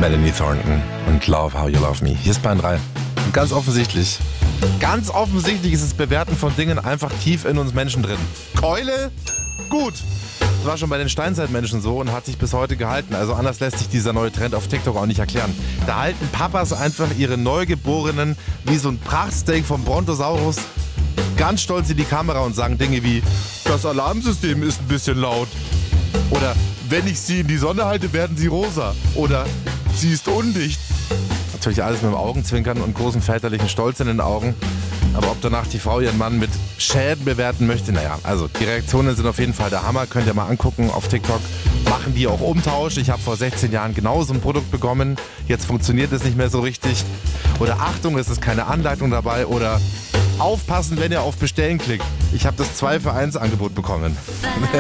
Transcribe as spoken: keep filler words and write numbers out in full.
Melanie Thornton und Love How You Love Me. Hier ist Bayern drei. Und ganz offensichtlich, ganz offensichtlich ist das Bewerten von Dingen einfach tief in uns Menschen drin. Keule? Gut. Das war schon bei den Steinzeitmenschen so und hat sich bis heute gehalten. Also anders lässt sich dieser neue Trend auf TikTok auch nicht erklären. Da halten Papas einfach ihre Neugeborenen wie so ein Prachtsteak vom Brontosaurus ganz stolz in die Kamera und sagen Dinge wie: Das Alarmsystem ist ein bisschen laut. Oder: Wenn ich sie in die Sonne halte, werden sie rosa. Oder: Sie ist undicht. Natürlich alles mit dem Augenzwinkern und großem väterlichen Stolz in den Augen. Aber ob danach die Frau ihren Mann mit Schäden bewerten möchte, naja, also die Reaktionen sind auf jeden Fall der Hammer. Könnt ihr mal angucken auf TikTok. Machen die auch Umtausch. Ich habe vor sechzehn Jahren genau so ein Produkt bekommen. Jetzt funktioniert es nicht mehr so richtig. Oder Achtung, es ist keine Anleitung dabei. Oder aufpassen, wenn ihr auf Bestellen klickt. Ich habe das zwei für eins Angebot bekommen.